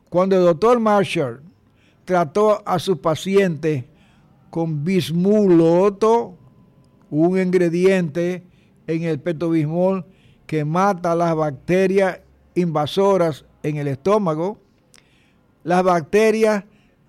Cuando el doctor Marshall trató a sus pacientes con bismuloto, un ingrediente en el Pepto-Bismol que mata las bacterias invasoras en el estómago, las bacterias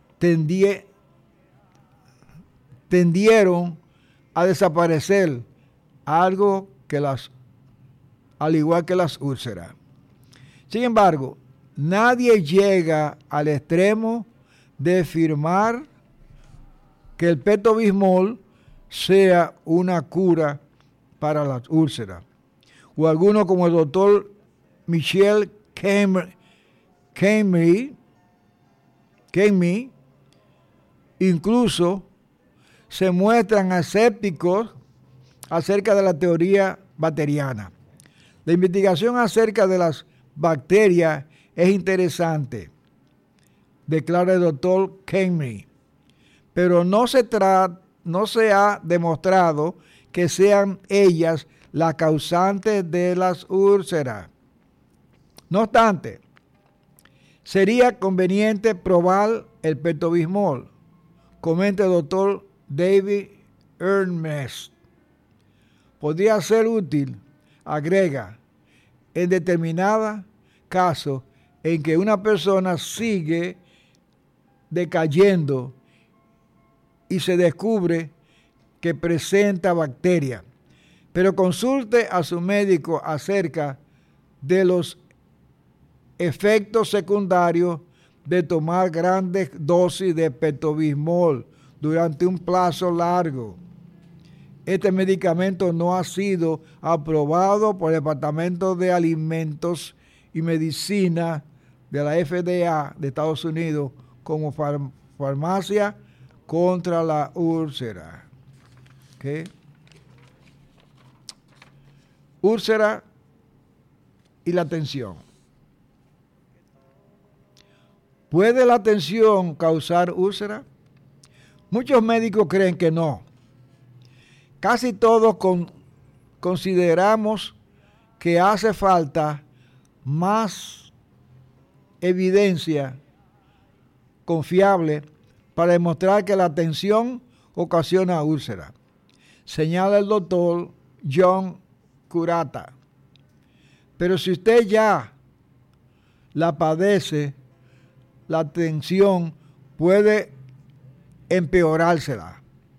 tendieron a desaparecer, algo que al igual que las úlceras. Sin embargo, nadie llega al extremo de afirmar que el Pepto-Bismol sea una cura para las úlceras. O algunos como el doctor Michel Kami, incluso se muestran escépticos acerca de la teoría bacteriana. La investigación acerca de las bacterias es interesante, declara el doctor Kami, pero no se ha demostrado que sean ellas las causantes de las úlceras. No obstante, sería conveniente probar el Pepto-Bismol, comenta el doctor David Ernest. Podría ser útil, agrega, en determinados casos en que una persona sigue decayendo y se descubre que presenta bacterias, pero consulte a su médico acerca de los efectos secundarios de tomar grandes dosis de Pepto-Bismol durante un plazo largo. Este medicamento no ha sido aprobado por el Departamento de Alimentos y Medicina de la FDA de Estados Unidos como farmacia contra la úlcera. ¿Okay? Úlcera y la tensión. ¿Puede la tensión causar úlcera? Muchos médicos creen que no. Casi todos consideramos que hace falta más evidencia confiable para demostrar que la tensión ocasiona úlcera, señala el doctor John Curata. Pero si usted ya la padece, la tensión puede empeorársela.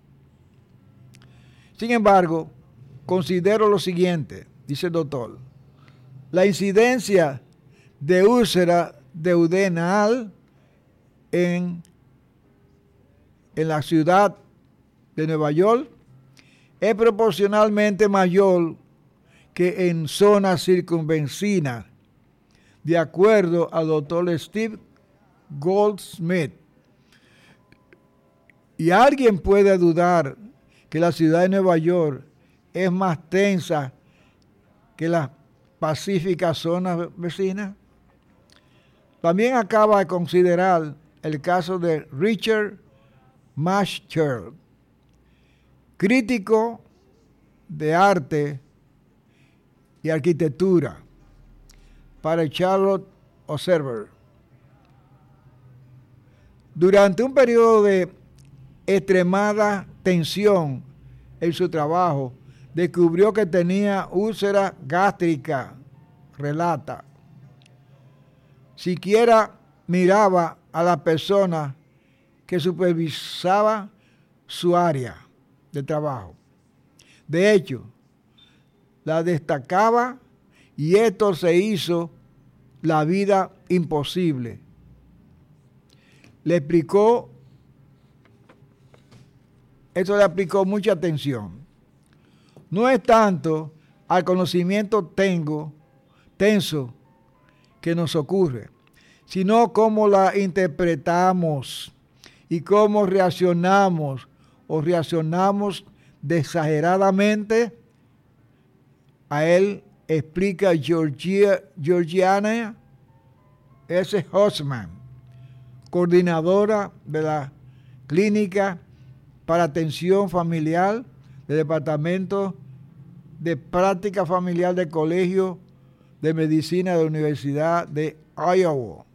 Sin embargo, considero lo siguiente, dice el doctor. La incidencia de úlcera duodenal en la ciudad de Nueva York es proporcionalmente mayor que en zonas circunvecinas, de acuerdo al doctor Steve Goldsmith. Y alguien puede dudar que la ciudad de Nueva York es más tensa que las pacíficas zonas vecinas. También acaba de considerar el caso de Richard Mascher, crítico de arte y arquitectura para el Charlotte Observer. Durante un periodo de extremada tensión en su trabajo, descubrió que tenía úlcera gástrica, relata. Siquiera miraba a la persona que supervisaba su área de trabajo. De hecho, la destacaba y esto se hizo la vida imposible. Esto le aplicó mucha atención. No es tanto al conocimiento tenso que nos ocurre, sino cómo la interpretamos y cómo reaccionamos o reaccionamos exageradamente. A él explica Georgiana S. Hosman, coordinadora de la Clínica para Atención Familiar del Departamento de Práctica Familiar del Colegio de Medicina de la Universidad de Iowa.